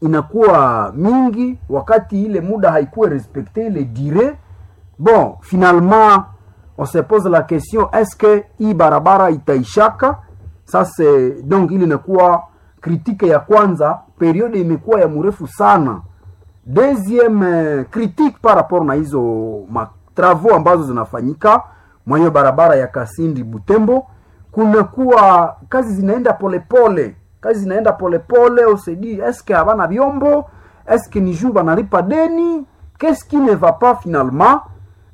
inakuwa mingi, wakati ile muda haikuwa respecté ile durée. Bon, finalement on se pose la question, est-ce que hii barabara itaishaka? Ça c'est donc ile inakuwa critique ya kwanza, periode imekuwa ya mrefu sana. Deuxième critique par rapport na hizo travaux ambazo zinafanyika mwenye barabara ya Kasindi Butembo, kunakuwa kazi zinaenda polepole. Kazi zinaenda polepole, on se dit est-ce que habana biombo, est-ce que ni juu banalipa deni, qu'est-ce qui ne va pas finalement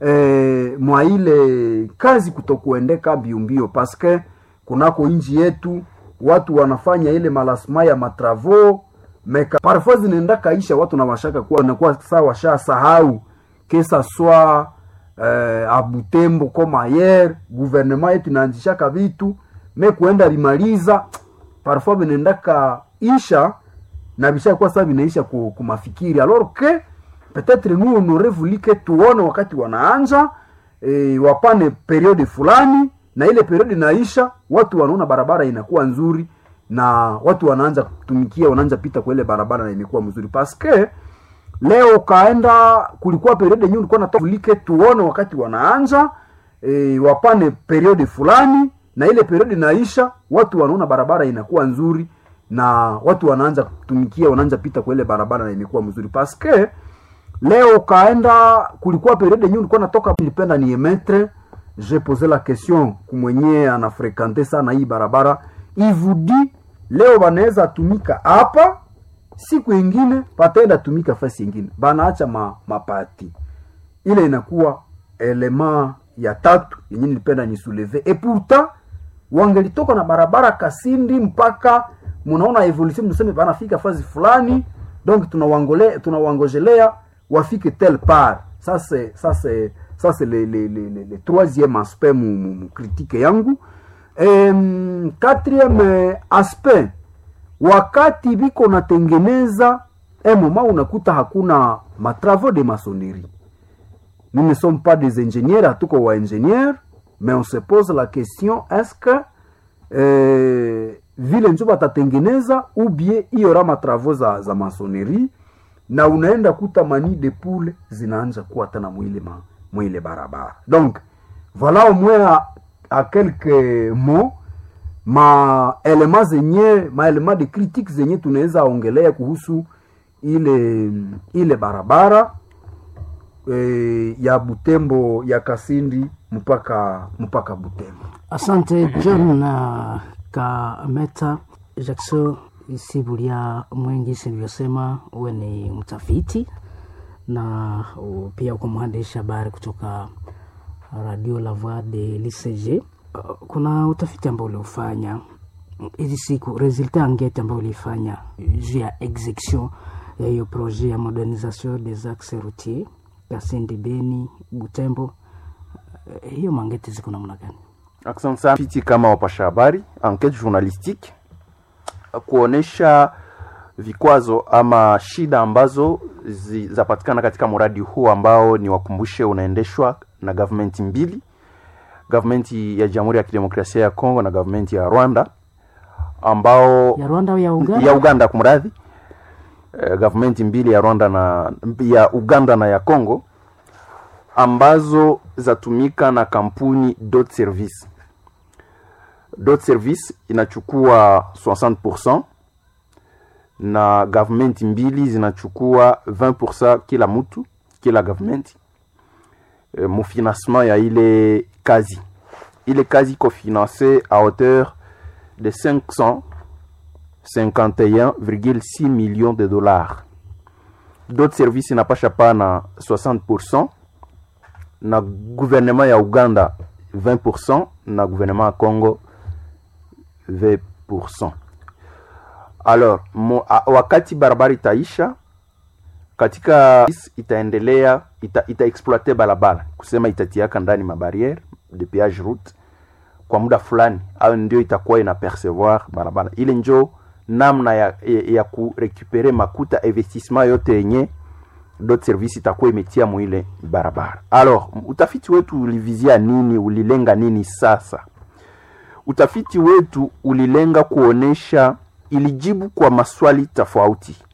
mwa ile kazi kutokuendeka biumbio, parce que kunako inji yetu watu wanafanya ile malasma ya matravo meka parfois zinaenda kaisha, watu na mashaka kuwa nakuwa sawa washa sahau kesa swa a Butembo kama hier gouvernement yetu inaanzisha vitu me kuenda limaliza parfois vinaenda kaisha na bisha kwa sababu inaisha kumafikiri, alors que peut-être nous on aurait voulu que tuone wakati wanaanza wapane periode fulani, na ile periode inaisha watu wanaona barabara inakuwa nzuri na watu wanaanza kutumikia, wanaanza pita kwa ile barabara na imekuwa mzuri. Parce que leo kaenda kulikuwa periode nyingi ulikuwa natoka vulike tuone wakati wanaanza wapane periode fulani, na ile periode inaisha watu wanaona barabara inakuwa nzuri na watu wanaanza kutumikia, wanaanza pita kwa ile barabara na imekuwa mzuri. Parce que leo kaenda kulikuwa periode nyingi ulikuwa natoka, nilipenda ni emetre, j'ai posé la question kumwenye ana fréquenter sana hii barabara, il vous dit leo banaweza tumika hapa, siku nyingine pataenda tumika fasi nyingine, banaacha mapati. Ile inakuwa element ya tatu yenye nilipenda ni soulever. Et pourtant wangelitoka na barabara Kasindi mpaka munaona evolution, mnasema banafika fasi fulani, donc tunawangojelea wafike tel part. Ça c'est le troisième aspect mu critique yangu. Quatrième aspect, wakati biko natengeneza moma unakuta hakuna matravaux de maçonnerie. Nous ne sommes pas des ingénieurs, hatuko wa ingénieurs, mais on se pose la question, est-ce que vile njo batatengeneza ou bien iora matravaux za maçonnerie, na unaenda kuta mani de poule zinaanza kuwa tena mwile barabara. Donc voilà au moins à quelques mots ma éléments de critique zenye tunaweza ongelea kuhusu ile barabara ya Butembo ya Kasindi mpaka Butembo. Asante John Kameta. Jackson Sibulia Mwengi, silivyosema uwe ni mtafiti na pia uko mwandishi habari kutoka Radio La Voix de l'ICG. Kuna utafiti ambao uliofanya hizi siku, resultat enquête ambao ulifanya juu ya execution ya hiyo projet ya modernisation des axes routiers Kasindi Beni Butembo, hiyo mangete ziko namna gani? Asante sana. Piti kama wapasha habari, enquête journalistique kuonesha vikwazo ama shida ambazo zapatikana katika mradi huu ambao ni wakumbushe unaendeshwa na government mbili, government ya Jamhuri ya Kidemokrasia ya Kongo na government ya Rwanda, ambao ya Rwanda au ya Uganda kumradhi, government mbili ya Rwanda na ya Uganda na ya Kongo, ambazo zatumika na kampuni Dot Service. Dot Service inachukua 60% na government mbili zinachukua 20% kila mtu, kila government. Mufinancement ya ile kazi iko financé à hauteur de 551,6 millions de dollars. D'autres services inapasha pa na 60%, na gouvernement ya Uganda 20%, na gouvernement ya Congo 20%. Alors wakati barabara itaisha, katika itaendelea itaexploiter barabara, kusema itatiaka ndani mabariere de péage route kwa muda fulani, au ndio itakuwa ina percevoir barabara ile. Njo namna ya kurecupérer makuta investissement yote yenye Dot Service itakuwa imetia mwile barabara. Alors utafiti wetu ulivizia nini, ulilenga nini sasa? Utafiti wetu ulilenga kuonesha, ilijibu kwa maswali tofauti.